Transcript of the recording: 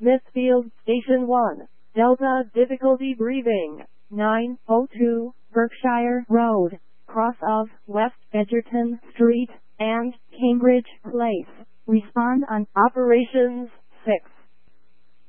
Smithfield, Station 1, Delta difficulty breathing, 902 Berkshire Road, cross of West Edgerton Street and Cambridge Place. Respond on Operations 6.